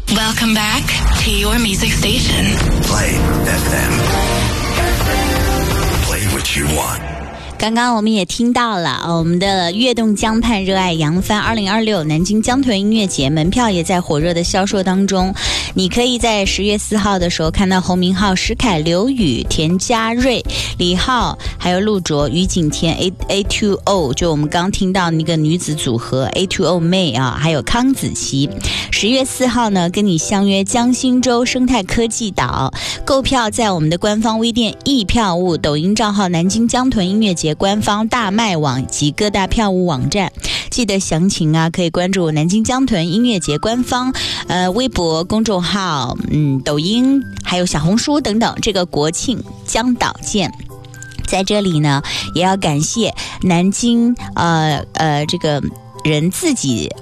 Welcome back to your music station. Play FM. Play what you want. 刚刚我们也听到了我们的跃动江畔热爱扬帆2026南京江豚音乐节门票也在火热的销售当中，你可以在10月4号的时候看到侯明昊、石凯、刘宇、田佳瑞、李浩还有陆卓、于景甜 A2O， 就我们刚听到那个女子组合 A2O 妹啊，还有康子琪。10月4号呢跟你相约江心洲生态科技岛，购票在我们的官方微店易票务、抖音账号南京江豚音乐节官方大麦网及各大票务网站，记得详情啊，可以关注南京江豚音乐节官方微博公众号、抖音还有小红书等等。这个国庆江岛见。在这里呢，也要感谢南京这个人自己